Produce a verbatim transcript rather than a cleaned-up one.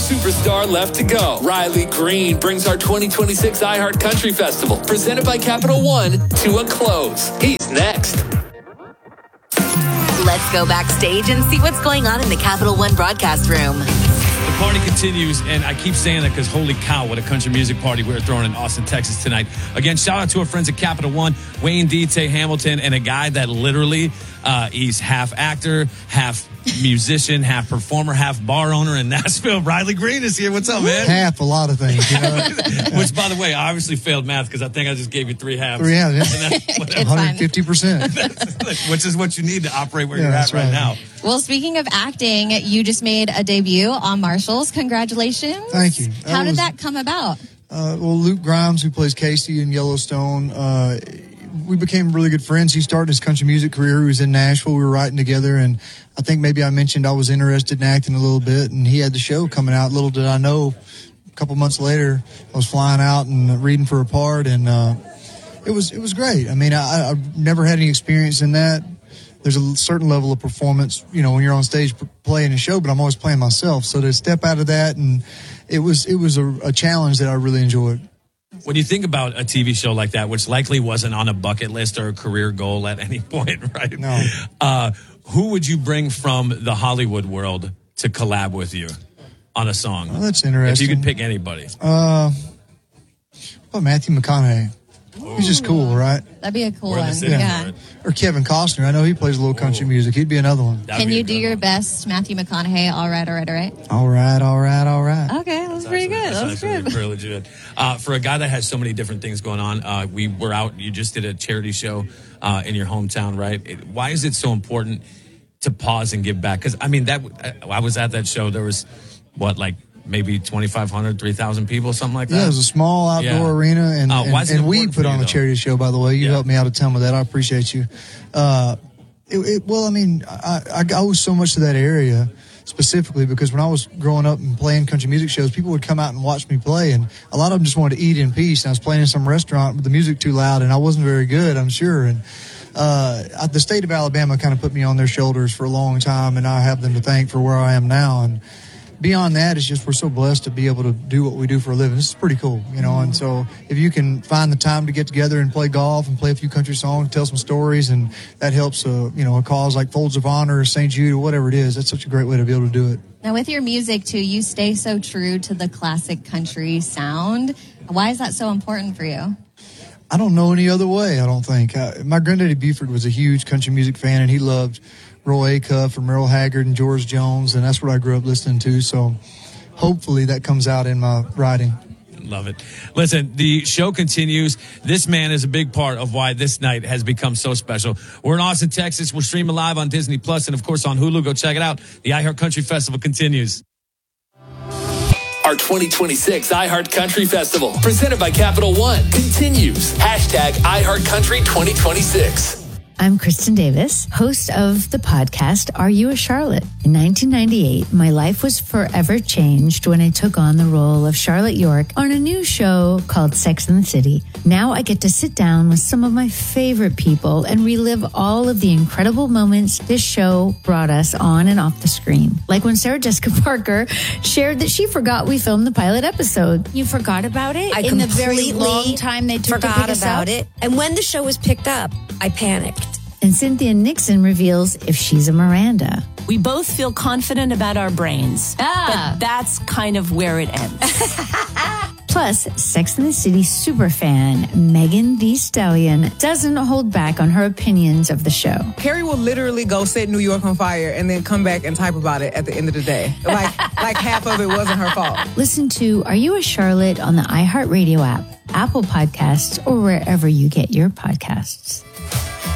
superstar left to go. Riley Green brings our twenty twenty-six iHeart Country Festival, presented by Capital One, to a close. He's next. Let's go backstage and see what's going on in the Capital One broadcast room. The party continues, and I keep saying that because holy cow, what a country music party we're throwing in Austin, Texas tonight. Again, shout out to our friends at Capital One, Wayne D. Tay Hamilton, and a guy that literally, uh, he's half actor, half musician, half performer, half bar owner in Nashville. Riley Green is here. What's up, man? Half a lot of things, you know. Which, by the way, I obviously failed math because I think I just gave you three halves. Three halves, yeah. one hundred fifty percent. Which is what you need to operate where yeah, you're at right, right now. Well, speaking of acting, you just made a debut on Marshalls. Congratulations. Thank you. How that did was, that come about? Uh, well, Luke Grimes, who plays Casey in Yellowstone, uh, we became really good friends. He started his country music career. He was in Nashville. We were writing together, and I think maybe I mentioned I was interested in acting a little bit, and he had the show coming out. Little did I know, a couple months later, I was flying out and reading for a part, and uh, it was it was great. I mean, I, I've never had any experience in that. There's a certain level of performance, you know, when you're on stage playing a show, but I'm always playing myself. So to step out of that, and it was it was a, a challenge that I really enjoyed. When you think about a T V show like that, which likely wasn't on a bucket list or a career goal at any point, right? No. Uh, who would you bring from the Hollywood world to collab with you on a song? Well, that's interesting. If you could pick anybody. Uh, what about Matthew McConaughey? He's just cool, right? That'd be a cool We're in the one. city Yeah. for it. Or Kevin Costner. I know he plays a little country Ooh. music. He'd be another one. That'd Can be a you do good your one. best Matthew McConaughey? All right, all right, all right. All right, all right, all right. Okay, that was That's pretty actually- good. That was that's actually good. pretty legit. Uh, for a guy that has so many different things going on, uh, we were out. You just did a charity show uh, in your hometown, right? It, why is it so important to pause and give back? Because I mean, that I was at that show. There was what, like maybe twenty-five hundred, three thousand people, something like that. Yeah, it was a small outdoor Yeah. arena, and, Uh, why and, is it and we important put for on you, a though? charity show, by the way. You Yeah. helped me out a ton with that. I appreciate you. Uh, it, it, well, I mean, I, I, I owe so much to that area specifically because when I was growing up and playing country music shows, people would come out and watch me play, and a lot of them just wanted to eat in peace. And I was playing in some restaurant with the music too loud, and I wasn't very good, I'm sure. And uh, the state of Alabama kind of put me on their shoulders for a long time, and I have them to thank for where I am now. And beyond that, it's just we're so blessed to be able to do what we do for a living. This is pretty cool, you know. And so if you can find the time to get together and play golf and play a few country songs, tell some stories, and that helps, uh, you know, a cause like Folds of Honor or Saint Jude or whatever it is, that's such a great way to be able to do it. Now, with your music, too, you stay so true to the classic country sound. Why is that so important for you? I don't know any other way, I don't think. Uh, my granddaddy Buford was a huge country music fan, and he loved Roy Acuff and Merle Haggard and George Jones, and that's what I grew up listening to. So hopefully that comes out in my writing. Love it. Listen, the show continues. This man is a big part of why this night has become so special. We're in Austin, Texas. We're streaming live on Disney Plus and, of course, on Hulu. Go check it out. The iHeart Country Festival continues. Our twenty twenty-six iHeart Country Festival, presented by Capital One, continues. Hashtag iHeart Country twenty twenty-six. I'm Kristen Davis, host of the podcast, Are You a Charlotte? In nineteen ninety-eight, my life was forever changed when I took on the role of Charlotte York on a new show called Sex and the City. Now I get to sit down with some of my favorite people and relive all of the incredible moments this show brought us on and off the screen. Like when Sarah Jessica Parker shared that she forgot we filmed the pilot episode. You forgot about it? I in the very completely long time they took to forgot pick us about up? it. And when the show was picked up, I panicked. And Cynthia Nixon reveals if she's a Miranda. We both feel confident about our brains, Ah. but that's kind of where it ends. Plus, Sex and the City superfan Megan Thee Stallion doesn't hold back on her opinions of the show. Carrie will literally go set New York on fire and then come back and type about it at the end of the day. Like, like half of it wasn't her fault. Listen to Are You a Charlotte on the iHeartRadio app, Apple Podcasts, or wherever you get your podcasts.